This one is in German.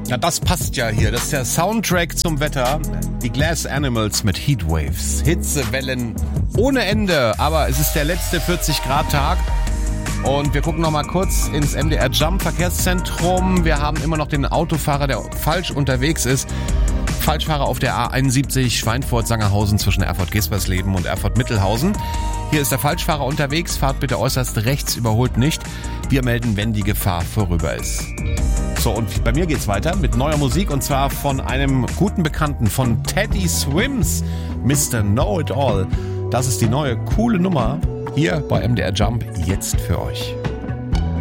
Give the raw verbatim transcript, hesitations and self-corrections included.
Ja, das passt ja hier. Das ist der Soundtrack zum Wetter. Die Glass Animals mit Heatwaves. Hitzewellen ohne Ende. Aber es ist der letzte vierzig Grad Tag. Und wir gucken noch mal kurz ins M D R Jump Verkehrszentrum. Wir haben immer noch den Autofahrer, der falsch unterwegs ist. Falschfahrer auf der A einundsiebzig Schweinfurt-Sangerhausen zwischen Erfurt-Gespersleben und Erfurt-Mittelhausen. Hier ist der Falschfahrer unterwegs. Fahrt bitte äußerst rechts, überholt nicht. Wir melden, wenn die Gefahr vorüber ist. So, und bei mir geht's weiter mit neuer Musik und zwar von einem guten Bekannten von Teddy Swims, Mister Know It All. Das ist die neue coole Nummer hier bei M D R Jump jetzt für euch.